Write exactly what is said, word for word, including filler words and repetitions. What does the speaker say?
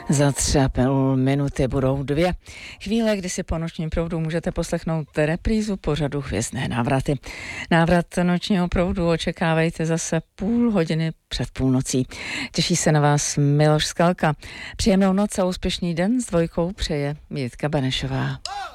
Za třeba půl minuty budou dvě. Chvíle, kdy si po nočním proudu můžete poslechnout reprízu pořadu Hvězdné návraty. Návrat nočního proudu očekávejte zase půl hodiny před půlnocí. Těší se na vás Miloš Skalka. Příjemnou noc a úspěšný den s dvojkou přeje Jitka Benešová.